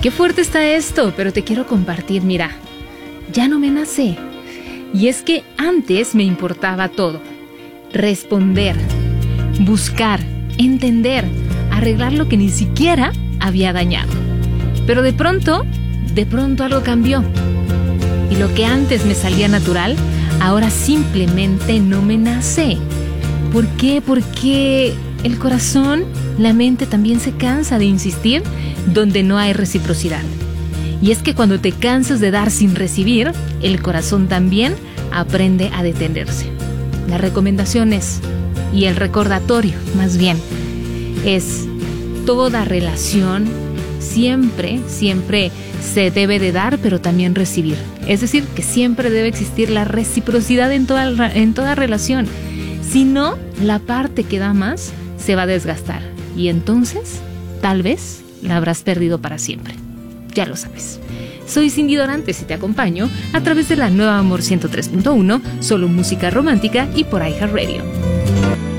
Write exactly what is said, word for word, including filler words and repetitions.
Qué fuerte está esto, pero te quiero compartir, mira, ya no me nace. Y es que antes me importaba todo. Responder, buscar, entender, arreglar lo que ni siquiera había dañado. Pero de pronto, de pronto algo cambió. Y lo que antes me salía natural, ahora simplemente no me nace. ¿Por qué? Porque el corazón, la mente también se cansa de insistir donde no hay reciprocidad. Y es que cuando te cansas de dar sin recibir, el corazón también aprende a detenerse. La recomendación es, y el recordatorio más bien, es toda relación siempre, siempre se debe de dar, pero también recibir. Es decir, que siempre debe existir la reciprocidad en toda, en toda relación. Si no, la parte que da más se va a desgastar. Y entonces, tal vez, la habrás perdido para siempre. Ya lo sabes. Soy Cindy Dorantes y te acompaño a través de la Nueva Amor ciento tres punto uno, solo música romántica y por iHeartRadio.